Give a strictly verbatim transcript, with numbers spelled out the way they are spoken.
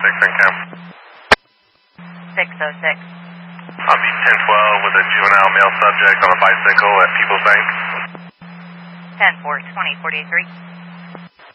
six in camp. six oh six. Copy ten twelve with a juvenile male subject on a bicycle at People's Bank. ten four, twenty forty-three.